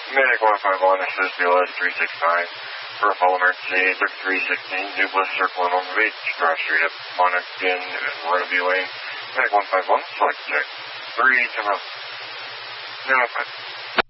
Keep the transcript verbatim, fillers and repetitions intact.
Medic one five one, this is B L S three six nine. For a follow emergency, three sixteen, New Bliss circling over the beach, cross street up Monarch in Roadview Lane. Medic one five one, select check. three, ten up. ten up.